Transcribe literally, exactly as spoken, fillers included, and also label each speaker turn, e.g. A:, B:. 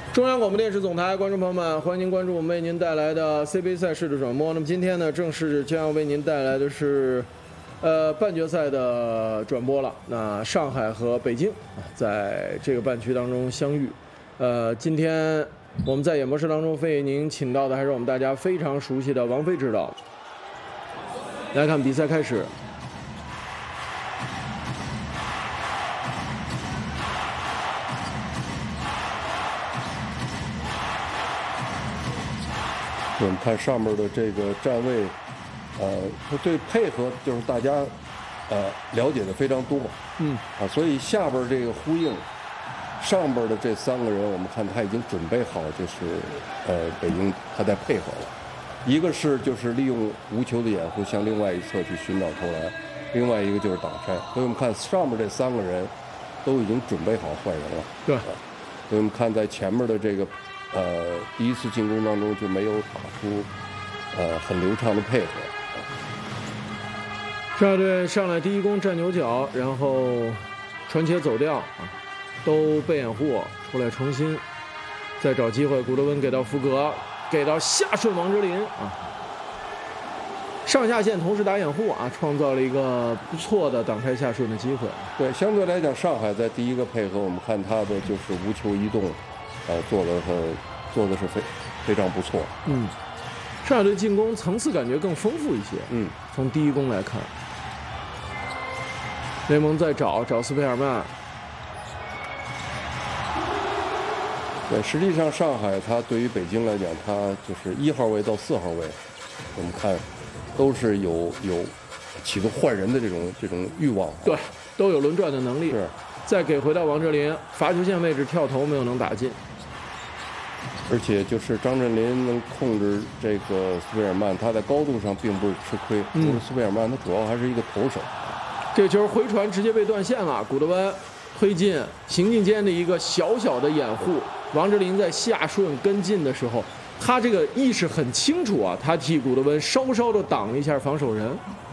A: 中央广播电视总台，观众朋友们，欢迎您关注我们为您带来的 C B A 赛事的转播。那么今天呢，正式将要为您带来的是，呃，半决赛的转播了。那上海和北京啊，在这个半区当中相遇。呃，今天我们在演播室当中为您请到的还是我们大家非常熟悉的王菲指导。来看比赛开始。
B: 我们看上面的这个站位，呃，对配合就是大家，呃，了解的非常多，
A: 嗯，
B: 啊，所以下边这个呼应，上边的这三个人，我们看他已经准备好，就是呃，北京他在配合了，一个是就是利用无球的掩护向另外一侧去寻找投篮，另外一个就是挡拆，所以我们看上面这三个人都已经准备好换人了，
A: 对，
B: 啊，所以我们看在前面的这个。 呃，第一次进攻当中就没有打出呃很流畅的配合。
A: 上海队上来第一攻站牛角，然后传切走掉啊，都被掩护，出来重新再找机会。古德温给到福格，给到夏顺王哲林啊，上下线同时打掩护啊，创造了一个不错的挡拆夏顺的机会。
B: 对，相对来讲，上海在第一个配合，我们看他的就是无球移动。 呃，做的很，做的是非非常不错。
A: 嗯，上海队进攻层次感觉更丰富一些。
B: 嗯，
A: 从第一攻来看，雷蒙在找找斯佩尔曼。
B: 对，实际上上海它对于北京来讲，它就是一号位到四号位，我们看都是有有启动换人的这种这种欲望。
A: 对，都有轮转的能力。
B: 是。
A: 再给回到王哲林，罚球线位置跳投没有能打进。
B: 而且就是张镇麟能控制这个斯佩尔曼，他在高度上并不是吃亏。因为斯佩尔曼他主要还是一个投手。
A: 这球回传直接被断线了，古德温推进行进间的一个小小的掩护。王哲林在夏顺跟进的时候，他这个意识很清楚啊，他替古德温稍稍的挡了一下防守人。